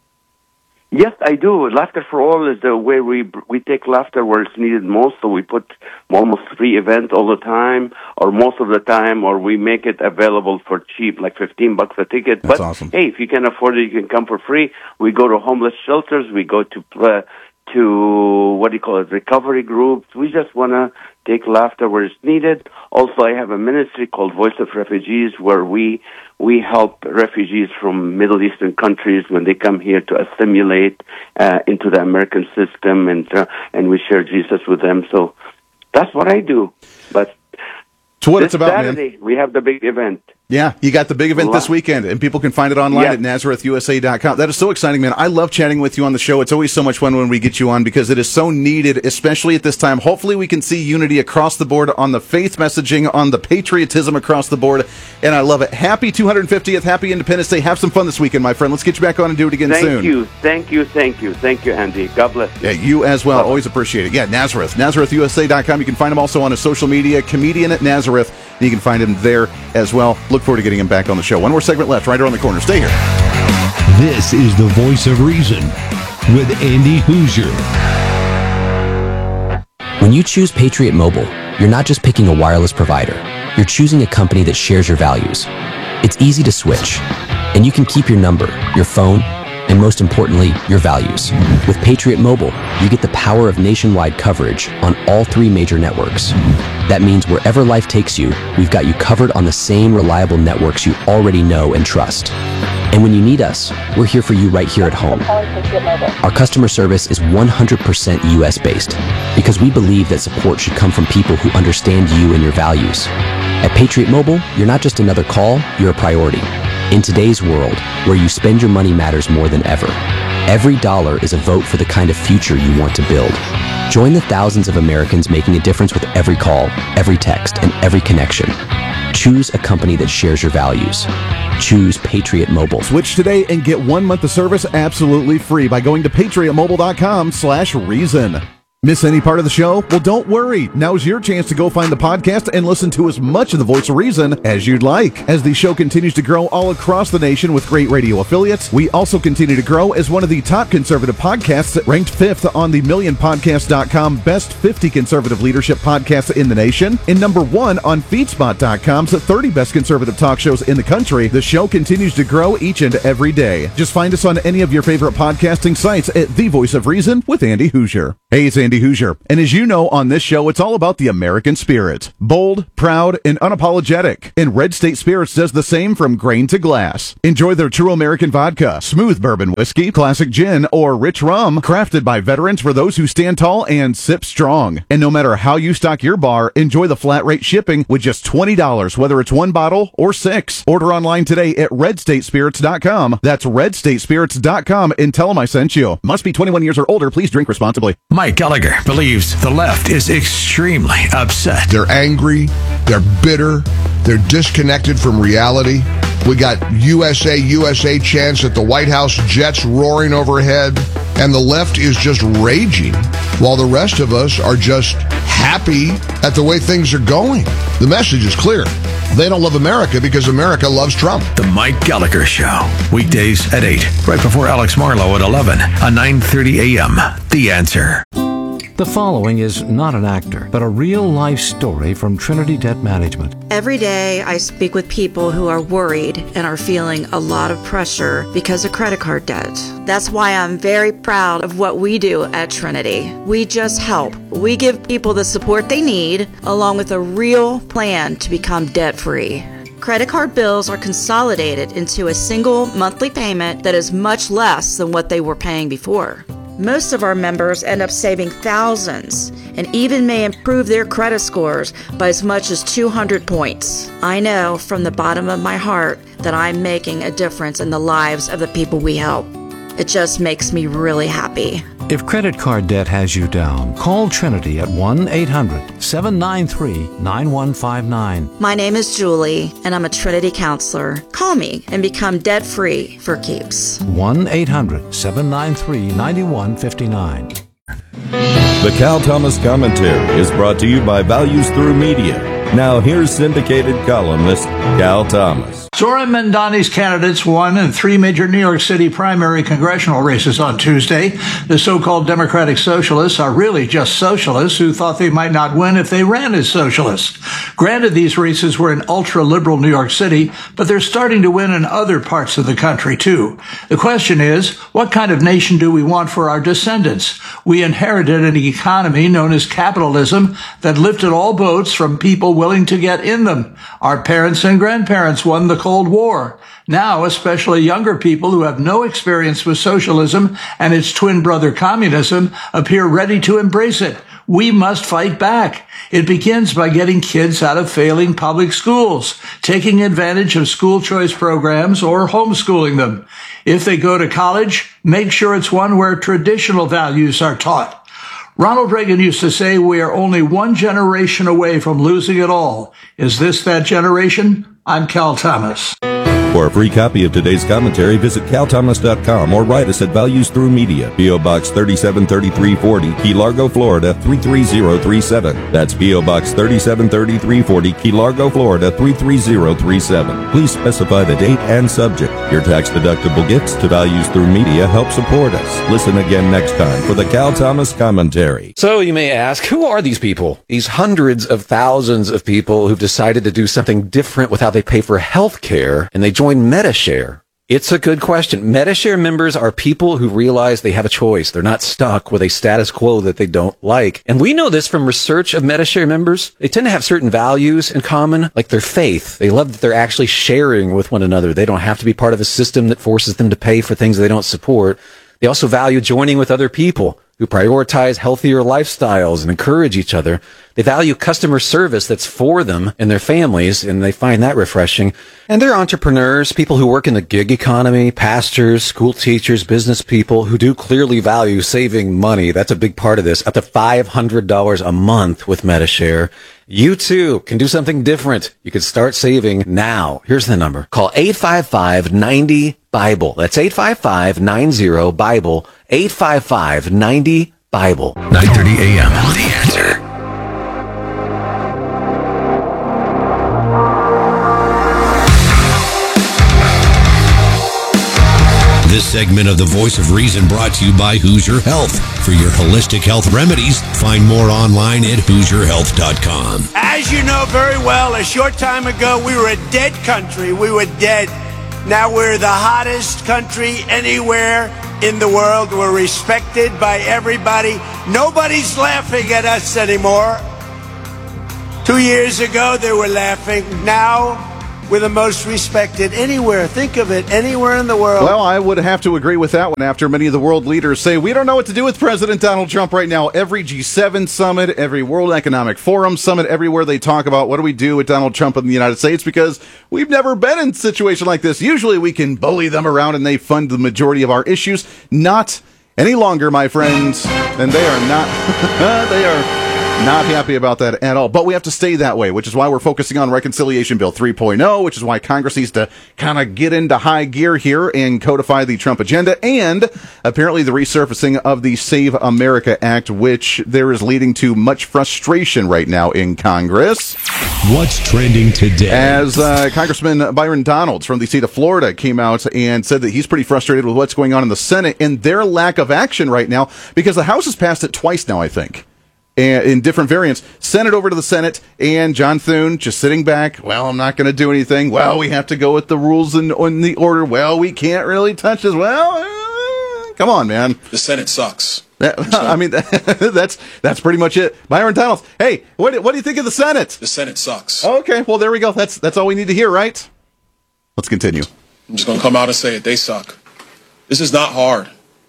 Yes, I do. Laughter for All is the way we take laughter where it's needed most. So we put almost free events all the time, or most of the time, or we make it available for cheap, like $15 a ticket. That's but awesome. Hey, if you can afford it, you can come for free. We go to homeless shelters. We go to recovery groups. We just want to take laughter where it's needed. Also, I have a ministry called Voice of Refugees where we help refugees from Middle Eastern countries when they come here to assimilate into the American system, and we share Jesus with them. So that's what I do. But it's what this it's about, Saturday, man. we have the big event. Yeah, you got the big event this weekend, and people can find it online at NazarethUSA.com. That is so exciting, man. I love chatting with you on the show. It's always so much fun when we get you on because it is so needed, especially at this time. Hopefully we can see unity across the board on the faith messaging, on the patriotism across the board, and I love it. Happy 250th, happy Independence Day. Have some fun this weekend, my friend. Let's get you back on and do it again soon. Thank you, Andy. God bless you. Yeah, you as well. Always appreciate it. Yeah, Nazareth, NazarethUSA.com. You can find him also on his social media, Comedian at Nazareth. You can find him there as well. Look forward to getting him back on the show. One more segment left right around the corner. Stay here. This is the Voice of Reason with Andy Hoosier. When you choose Patriot Mobile, you're not just picking a wireless provider. You're choosing a company that shares your values. It's easy to switch, and you can keep your number, your phone, and most importantly, your values. With Patriot Mobile, you get the power of nationwide coverage on all 3 major networks. That means wherever life takes you, we've got you covered on the same reliable networks you already know and trust. And when you need us, we're here for you right here at home. Our customer service is 100% US based because we believe that support should come from people who understand you and your values. At Patriot Mobile, you're not just another call, you're a priority. In today's world, where you spend your money matters more than ever, every dollar is a vote for the kind of future you want to build. Join the thousands of Americans making a difference with every call, every text, and every connection. Choose a company that shares your values. Choose Patriot Mobile. Switch today and get 1 month of service absolutely free by going to patriotmobile.com/reason. Miss any part of the show? Well, don't worry. Now's your chance to go find the podcast and listen to as much of the Voice of Reason as you'd like. As the show continues to grow all across the nation with great radio affiliates, we also continue to grow as one of the top conservative podcasts, ranked 5th on the MillionPodcast.com Best 50 Conservative Leadership Podcasts in the nation, and number 1 on FeedSpot.com's 30 Best Conservative Talk Shows in the country. The show continues to grow each and every day. Just find us on any of your favorite podcasting sites at The Voice of Reason with Andy Hoosier. Hey, it's Andy Hoosier, and as you know, on this show, it's all about the American spirit. Bold, proud, and unapologetic. And Red State Spirits does the same from grain to glass. Enjoy their true American vodka, smooth bourbon whiskey, classic gin, or rich rum, crafted by veterans for those who stand tall and sip strong. And no matter how you stock your bar, enjoy the flat rate shipping with just $20, whether it's 1 bottle or 6. Order online today at redstatespirits.com. That's redstatespirits.com, and tell them I sent you. Must be 21 years or older. Please drink responsibly. Mike Gallagher believes the left is extremely upset. They're angry, they're bitter, they're disconnected from reality. We got USA chants at the White House, jets roaring overhead, and the left is just raging, while the rest of us are just happy at the way things are going. The message is clear. They don't love America because America loves Trump. The Mike Gallagher Show, weekdays at 8, right before Alex Marlowe at 11 on 9:30 a.m. The Answer. The following is not an actor, but a real-life story from Trinity Debt Management. Every day I speak with people who are worried and are feeling a lot of pressure because of credit card debt. That's why I'm very proud of what we do at Trinity. We just help. We give people the support they need, along with a real plan to become debt-free. Credit card bills are consolidated into a single monthly payment that is much less than what they were paying before. Most of our members end up saving thousands and even may improve their credit scores by as much as 200 points. I know from the bottom of my heart that I'm making a difference in the lives of the people we help. It just makes me really happy. If credit card debt has you down, call Trinity at 1-800-793-9159. My name is Julie, and I'm a Trinity counselor. Call me and become debt-free for keeps. 1-800-793-9159. The Cal Thomas Commentary is brought to you by Values Through Media. Now here's syndicated columnist Cal Thomas. Zoran Mandani's candidates won in 3 major New York City primary congressional races on Tuesday. The so-called Democratic Socialists are really just socialists who thought they might not win if they ran as socialists. Granted, these races were in ultra-liberal New York City, but they're starting to win in other parts of the country, too. The question is, what kind of nation do we want for our descendants? We inherited an economy known as capitalism that lifted all boats from people willing to get in them. Our parents and grandparents won the Cold War. Now, especially younger people who have no experience with socialism and its twin brother communism appear ready to embrace it. We must fight back. It begins by getting kids out of failing public schools, taking advantage of school choice programs, or homeschooling them. If they go to college, make sure it's one where traditional values are taught. Ronald Reagan used to say we are only one generation away from losing it all. Is this that generation? I'm Cal Thomas. For a free copy of today's commentary, visit calthomas.com or write us at Values Through Media, P.O. Box 373340, Key Largo, Florida 33037. That's P.O. Box 373340, Key Largo, Florida 33037. Please specify the date and subject. Your tax-deductible gifts to Values Through Media help support us. Listen again next time for the Cal Thomas Commentary. So you may ask, who are these people? These hundreds of thousands of people who've decided to do something different with how they pay for health care, and they join Medishare. It's a good question. Medi-Share members are people who realize they have a choice. They're not stuck with a status quo that they don't like. And we know this from research of Medi-Share members. They tend to have certain values in common, like their faith. They love that they're actually sharing with one another. They don't have to be part of a system that forces them to pay for things they don't support. They also value joining with other people who prioritize healthier lifestyles and encourage each other. They value customer service that's for them and their families, and they find that refreshing. And they're entrepreneurs, people who work in the gig economy, pastors, school teachers, business people who do clearly value saving money. That's a big part of this. Up to $500 a month with Medi-Share. You too can do something different. You can start saving now. Here's the number. Call 855-90-BIBLE. That's 855-90-BIBLE. 855-90-BIBLE. 9:30 a.m. The Answer. This segment of The Voice of Reason brought to you by Hoosier Health. For your holistic health remedies, find more online at HoosierHealth.com. As you know very well, a short time ago, we were a dead country. We were dead. Now we're the hottest country anywhere in the world. We're respected by everybody. Nobody's laughing at us anymore. 2 years ago, they were laughing. Now, we're the most respected anywhere. Think of it, anywhere in the world. Well, I would have to agree with that one after many of the world leaders say, we don't know what to do with President Donald Trump right now. Every G7 summit, every World Economic Forum summit, everywhere they talk about what do we do with Donald Trump in the United States, because we've never been in a situation like this. Usually we can bully them around and they fund the majority of our issues. Not any longer, my friends. And they are not, they are not happy about that at all. But we have to stay that way, which is why we're focusing on Reconciliation Bill 3.0, which is why Congress needs to kind of get into high gear here and codify the Trump agenda, and apparently the resurfacing of the Save America Act, which there is leading to much frustration right now in Congress. What's trending today? As Congressman Byron Donalds from the state of Florida came out and said that he's pretty frustrated with what's going on in the Senate and their lack of action right now, because the House has passed it twice now, I think, in different variants. Sent it over to the Senate, and John Thune just sitting back. Well, I'm not going to do anything. Well, we have to go with the rules and on the order. Well, we can't really touch this. Well, come on, man. The Senate sucks. I mean, that's pretty much it. Byron Donalds. Hey, what do you think of the Senate? The Senate sucks. Okay, well, there we go. That's all we need to hear, right? Let's continue. I'm just going to come out and say it. They suck. This is not hard.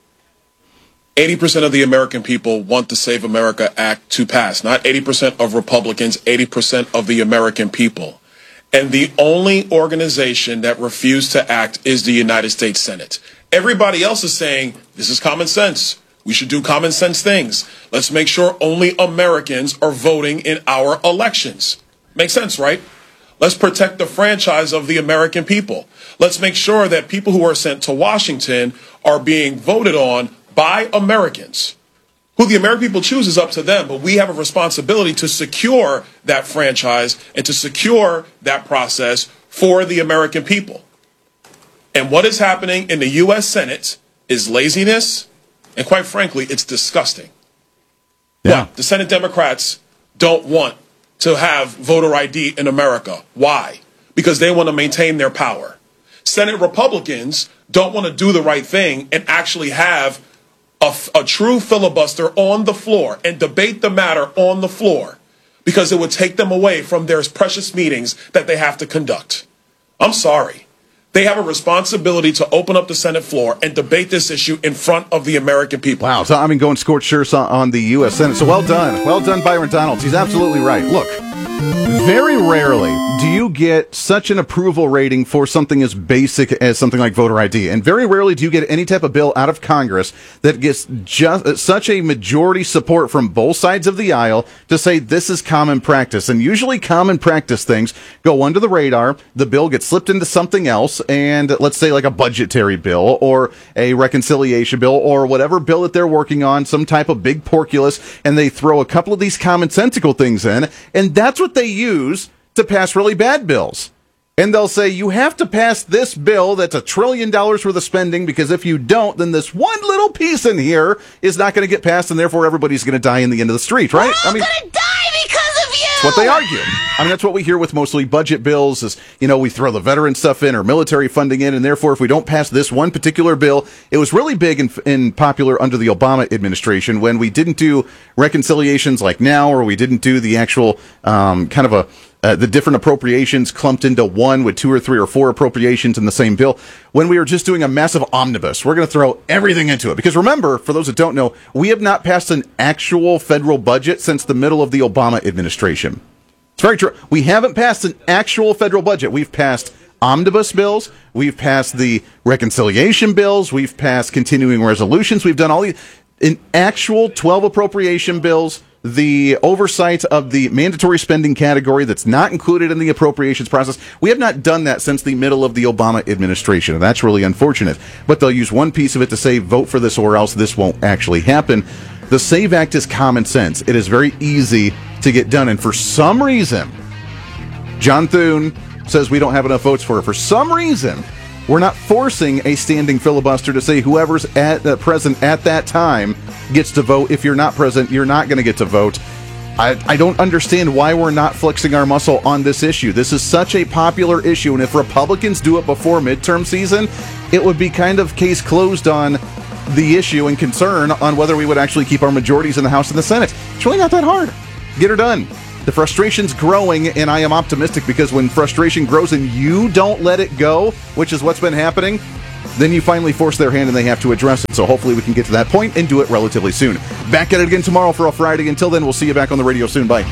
80% of the American people want the Save America Act to pass. Not 80% of Republicans, 80% of the American people. And the only organization that refused to act is the United States Senate. Everybody else is saying, this is common sense. We should do common sense things. Let's make sure only Americans are voting in our elections. Makes sense, right? Let's protect the franchise of the American people. Let's make sure that people who are sent to Washington are being voted on by Americans. Who the American people choose is up to them, but we have a responsibility to secure that franchise and to secure that process for the American people. And what is happening in the U.S. Senate is laziness, and quite frankly, it's disgusting. Yeah. Look, the Senate Democrats don't want to have voter ID in America. Why? Because they want to maintain their power. Senate Republicans don't want to do the right thing and actually have a true filibuster on the floor and debate the matter on the floor, because it would take them away from their precious meetings that they have to conduct. I'm sorry. They have a responsibility to open up the Senate floor and debate this issue in front of the American people. Wow. So, I mean, going scorched earth on the U.S. Senate. So well done. Well done, Byron Donalds. He's absolutely right. Look, very rarely do you get such an approval rating for something as basic as something like voter ID. And very rarely do you get any type of bill out of Congress that gets just such a majority support from both sides of the aisle to say this is common practice. And usually common practice things go under the radar. The bill gets slipped into something else. And let's say like a budgetary bill or a reconciliation bill or whatever bill that they're working on, some type of big porculus, and they throw a couple of these commonsensical things in, and that's what they use to pass really bad bills. And they'll say, you have to pass this bill that's $1 trillion worth of spending, because if you don't, then this one little piece in here is not going to get passed, and therefore everybody's going to die in the end of the street, right? We're all going to die because of you! what they argue. I mean, that's what we hear with mostly budget bills is, we throw the veteran stuff in or military funding in, and therefore if we don't pass this one particular bill, it was really big and popular under the Obama administration when we didn't do reconciliations like now, or we didn't do the actual the different appropriations clumped into one with 2 or 3 or 4 appropriations in the same bill. When we were just doing a massive omnibus, we're going to throw everything into it. Because remember, for those that don't know, we have not passed an actual federal budget since the middle of the Obama administration. It's very true. We haven't passed an actual federal budget. We've passed omnibus bills. We've passed the reconciliation bills. We've passed continuing resolutions. We've done all these in actual 12 appropriation bills. The oversight of the mandatory spending category that's not included in the appropriations process. We have not done that since the middle of the Obama administration, and that's really unfortunate. But they'll use one piece of it to say, vote for this or else this won't actually happen. The SAVE Act is common sense. It is very easy to get done, and for some reason, John Thune says we don't have enough votes for it. For some reason, we're not forcing a standing filibuster to say whoever's present at that time gets to vote. If you're not present, you're not going to get to vote. I don't understand why we're not flexing our muscle on this issue. This is such a popular issue, and if Republicans do it before midterm season, it would be kind of case closed on the issue and concern on whether we would actually keep our majorities in the House and the Senate. It's really not that hard. Get her done. The frustration's growing, and I am optimistic because when frustration grows and you don't let it go, which is what's been happening, then you finally force their hand and they have to address it. So hopefully we can get to that point and do it relatively soon. Back at it again tomorrow for a Friday. Until then, we'll see you back on the radio soon. Bye.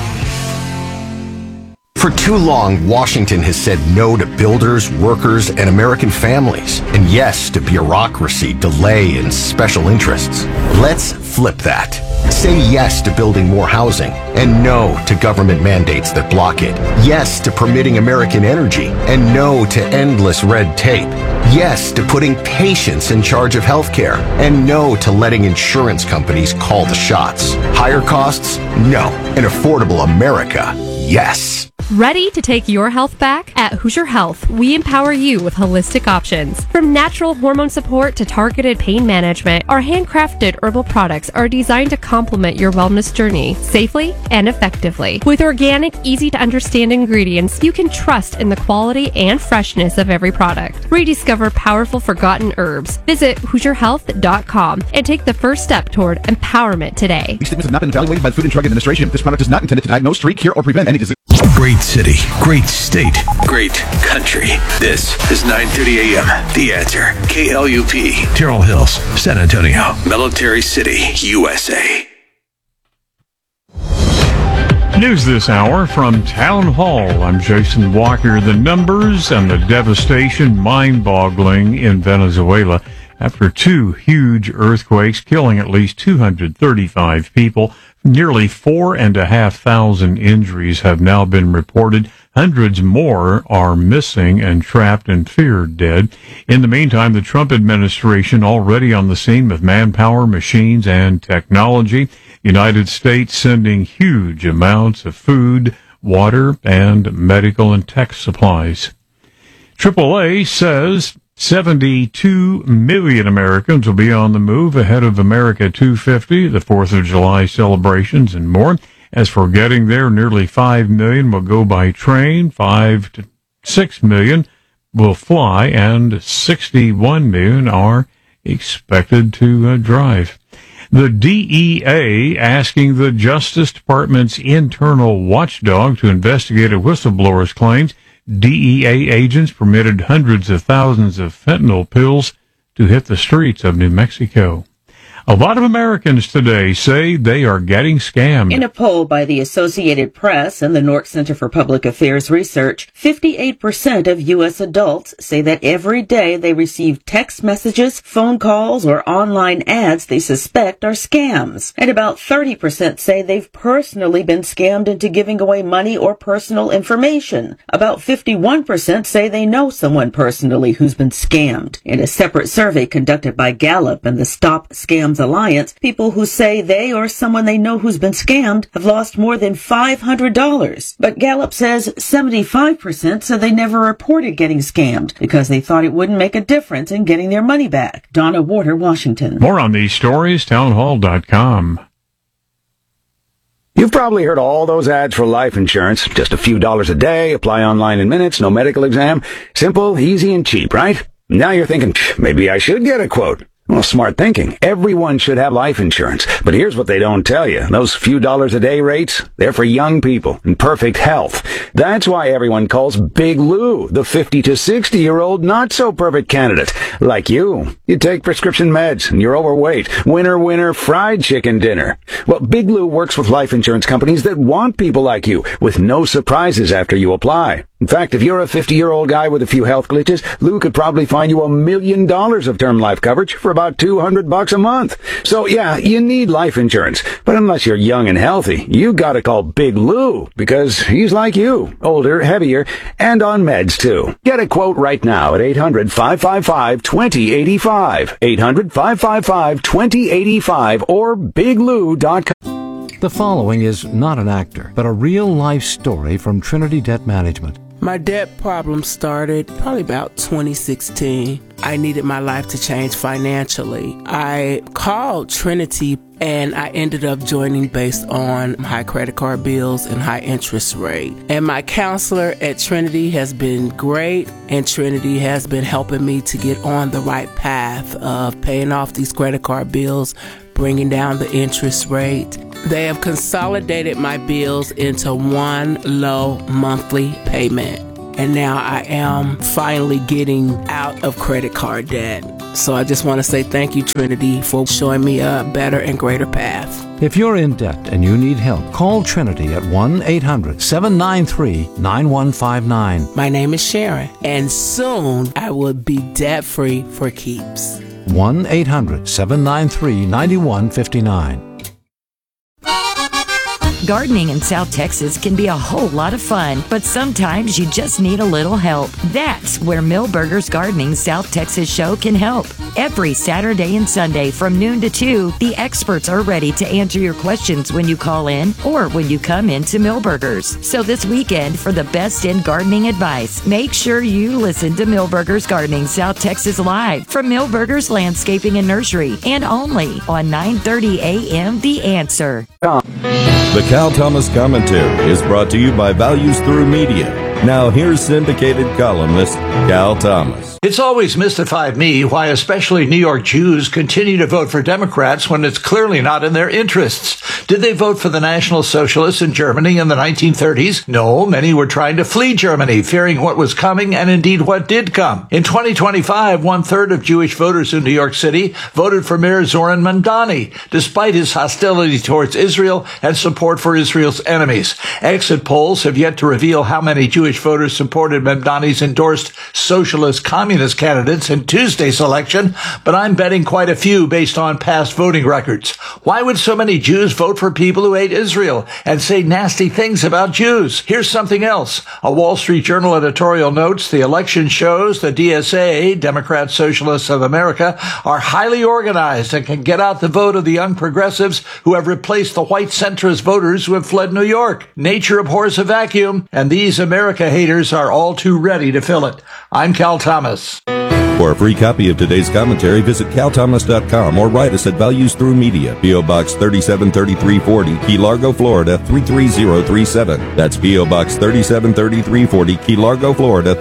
For too long, Washington has said no to builders, workers, and American families, and yes to bureaucracy, delay, and special interests. Let's flip that. Say yes to building more housing, and no to government mandates that block it. Yes to permitting American energy, and no to endless red tape. Yes to putting patients in charge of healthcare, and no to letting insurance companies call the shots. Higher costs? No. An affordable America? Yes. Ready to take your health back? At Hoosier Health, we empower you with holistic options. From natural hormone support to targeted pain management, our handcrafted herbal products are designed to complement your wellness journey safely and effectively. With organic, easy-to-understand ingredients, you can trust in the quality and freshness of every product. Rediscover powerful forgotten herbs. Visit HoosierHealth.com and take the first step toward empowerment today. These statements have not been evaluated by the Food and Drug Administration. This product is not intended to diagnose, treat, cure, or prevent any disease. Great city, great state, great country. This is 9:30 a.m. The Answer. KLUP, Terrell Hills, San Antonio, Military City, USA. News this hour from Town Hall. I'm Jason Walker. The numbers and the devastation mind-boggling in Venezuela after 2 huge earthquakes killing at least 235 people. Nearly 4,500 injuries have now been reported. Hundreds more are missing and trapped and feared dead. In the meantime, the Trump administration already on the scene with manpower, machines, and technology. United States sending huge amounts of food, water, and medical and tech supplies. AAA says 72 million Americans will be on the move ahead of America 250, the 4th of July celebrations, and more. As for getting there, nearly 5 million will go by train, 5 to 6 million will fly, and 61 million are expected to drive. The DEA asking the Justice Department's internal watchdog to investigate a whistleblower's claims DEA agents permitted hundreds of thousands of fentanyl pills to hit the streets of New Mexico. A lot of Americans today say they are getting scammed. In a poll by the Associated Press and the Nork Center for Public Affairs Research, 58% of U.S. adults say that every day they receive text messages, phone calls, or online ads they suspect are scams. And about 30% say they've personally been scammed into giving away money or personal information. About 51% say they know someone personally who's been scammed. In a separate survey conducted by Gallup and the Stop Scams Alliance, people who say they or someone they know who's been scammed have lost more than $500. But Gallup says 75% said they never reported getting scammed because they thought it wouldn't make a difference in getting their money back. Donna Warder, Washington. More on these stories, townhall.com. You've probably heard all those ads for life insurance. Just a few dollars a day, apply online in minutes, no medical exam. Simple, easy, and cheap, right? Now you're thinking, maybe I should get a quote. Well, smart thinking. Everyone should have life insurance. But here's what they don't tell you. Those few dollars a day rates, they're for young people in perfect health. That's why everyone calls Big Lou the 50 to 60-year-old not-so-perfect candidate. Like you. You take prescription meds and you're overweight. Winner, winner, fried chicken dinner. Well, Big Lou works with life insurance companies that want people like you with no surprises after you apply. In fact, if you're a 50-year-old guy with a few health glitches, Lou could probably find you $1 million of term life coverage for about $200 a month. So yeah, you need life insurance. But unless you're young and healthy, you gotta call Big Lou, because he's like you, older, heavier, and on meds too. Get a quote right now at 800-555-2085, 800-555-2085, or biglou.com. The following is not an actor, but a real-life story from Trinity Debt Management. My debt problem started probably about 2016. I needed my life to change financially. I called Trinity and I ended up joining based on high credit card bills and high interest rate. And my counselor at Trinity has been great, and Trinity has been helping me to get on the right path of paying off these credit card bills, bringing down the interest rate. They have consolidated my bills into one low monthly payment. And now I am finally getting out of credit card debt. So I just want to say thank you, Trinity, for showing me a better and greater path. If you're in debt and you need help, call Trinity at 1-800-793-9159. My name is Sharon, and soon I will be debt-free for keeps. 1-800-793-9159. Gardening in South Texas can be a whole lot of fun, but sometimes you just need a little help. That's where Millburgers Gardening South Texas Show can help. Every Saturday and Sunday from noon to 2, the experts are ready to answer your questions when you call in or when you come into Millburgers. So this weekend, for the best in gardening advice, make sure you listen to Millburgers Gardening South Texas Live from Millburgers Landscaping and Nursery, and only on 9:30 a.m. The Answer. The Cal Thomas Commentary is brought to you by Values Through Media. Now here's syndicated columnist Cal Thomas. It's always mystified me why especially New York Jews continue to vote for Democrats when it's clearly not in their interests. Did they vote for the National Socialists in Germany in the 1930s? No, many were trying to flee Germany, fearing what was coming and indeed what did come. In 2025, 1/3 of Jewish voters in New York City voted for Mayor Zoran Mamdani, despite his hostility towards Israel and support for Israel's enemies. Exit polls have yet to reveal how many Jewish voters supported Mamdani's endorsed socialist communist candidates in Tuesday's election, but I'm betting quite a few based on past voting records. Why would so many Jews vote for people who hate Israel and say nasty things about Jews? Here's something else. A Wall Street Journal editorial notes the election shows the DSA, Democrat Socialists of America, are highly organized and can get out the vote of the young progressives who have replaced the white centrist voters who have fled New York. Nature abhors a vacuum, and these America haters are all too ready to fill it. I'm Cal Thomas. For a free copy of today's commentary, visit calthomas.com or write us at Values Through Media, P.O. Box 373340, Key Largo, Florida 33037. That's P.O. Box 373340, Key Largo, Florida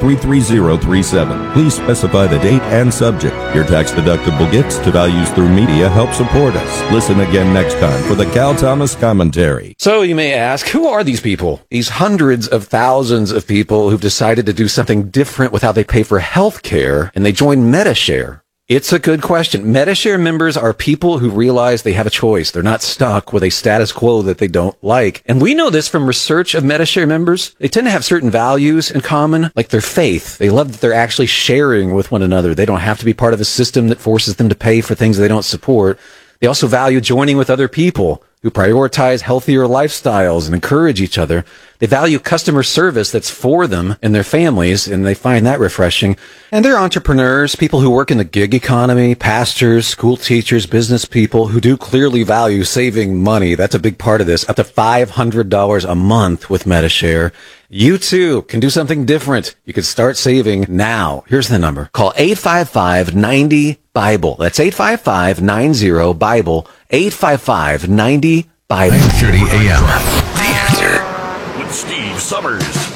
33037. Please specify the date and subject. Your tax-deductible gifts to Values Through Media help support us. Listen again next time for the Cal Thomas Commentary. So you may ask, who are these people? These hundreds of thousands of people who've decided to do something different with how they pay for health care, and they join Medi-Share. It's a good question. Medi-Share members are people who realize they have a choice. They're not stuck with a status quo that they don't like. And we know this from research of Medi-Share members. They tend to have certain values in common, like their faith. They love that they're actually sharing with one another. They don't have to be part of a system that forces them to pay for things they don't support. They also value joining with other people who prioritize healthier lifestyles and encourage each other. They value customer service that's for them and their families, and they find that refreshing. And they're entrepreneurs, people who work in the gig economy, pastors, school teachers, business people who do clearly value saving money. That's a big part of this. Up to $500 a month with Medi-Share. You too can do something different. You can start saving now. Here's the number. Call 855-90-BIBLE. That's 855-90-BIBLE. 855-90-BIBLE. by 9:30 a.m. The Answer with Steve Summers.